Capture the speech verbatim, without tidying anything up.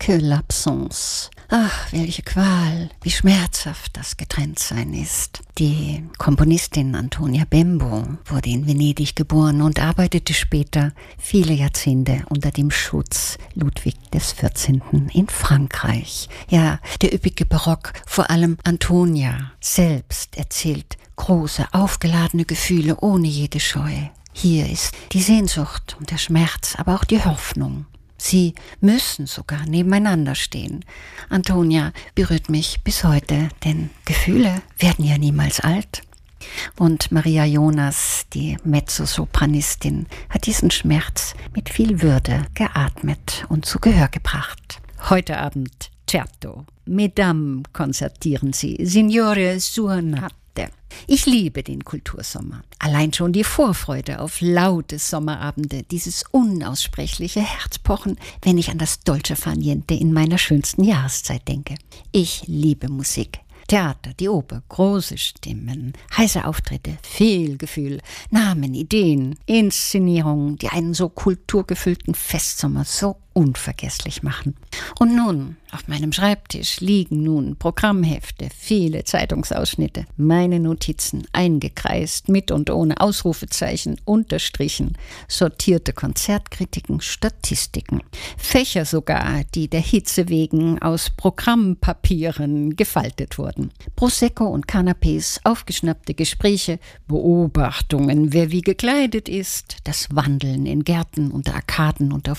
que l'absence. Ach, welche Qual, wie schmerzhaft das Getrenntsein ist. Die Komponistin Antonia Bembo wurde in Venedig geboren und arbeitete später viele Jahrzehnte unter dem Schutz Ludwig des Vierzehnten in Frankreich. Ja, der üppige Barock, vor allem Antonia selbst erzählt große, aufgeladene Gefühle ohne jede Scheu. Hier ist die Sehnsucht und der Schmerz, aber auch die Hoffnung. Sie müssen sogar nebeneinander stehen. Antonia berührt mich bis heute, denn Gefühle werden ja niemals alt. Und Maria Jonas, die Mezzosopranistin, hat diesen Schmerz mit viel Würde geatmet und zu Gehör gebracht. Heute Abend Certo. Mesdames konzertieren sie, Signore Suonate. Ich liebe den Kultursommer. Allein schon die Vorfreude auf laute Sommerabende, dieses unaussprechliche Herzpochen, wenn ich an das Dolce far niente in meiner schönsten Jahreszeit denke. Ich liebe Musik. Theater, die Oper, große Stimmen, heiße Auftritte, viel Gefühl, Namen, Ideen, Inszenierungen, die einen so kulturgefüllten Festsommer so unvergesslich machen. Und nun, auf meinem Schreibtisch liegen nun Programmhefte, viele Zeitungsausschnitte, meine Notizen eingekreist, mit und ohne Ausrufezeichen, unterstrichen, sortierte Konzertkritiken, Statistiken, Fächer sogar, die der Hitze wegen aus Programmpapieren gefaltet wurden. Prosecco und Canapés, aufgeschnappte Gespräche, Beobachtungen, wer wie gekleidet ist, das Wandeln in Gärten, unter Arkaden und auf